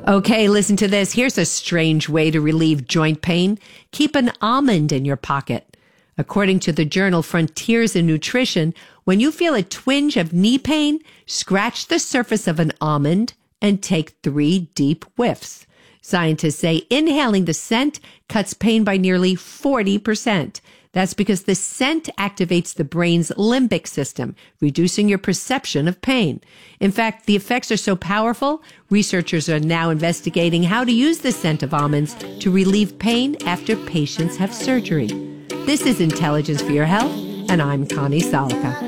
Okay, listen to this. Here's a strange way to relieve joint pain. Keep an almond in your pocket. According to the journal Frontiers in Nutrition, when you feel a twinge of knee pain, scratch the surface of an almond and take 3 deep whiffs. Scientists say inhaling the scent cuts pain by nearly 40%. That's because the scent activates the brain's limbic system, reducing your perception of pain. In fact, the effects are so powerful, researchers are now investigating how to use the scent of almonds to relieve pain after patients have surgery. This is Intelligence for Your Health, and I'm Connie Salica.